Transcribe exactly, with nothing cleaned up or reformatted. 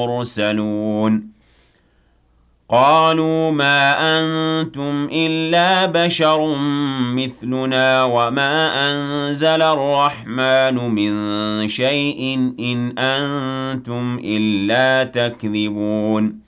المرسلون قالوا ما أنتم إلا بشر مثلنا وما أنزل الرحمن من شيء إن أنتم إلا تكذبون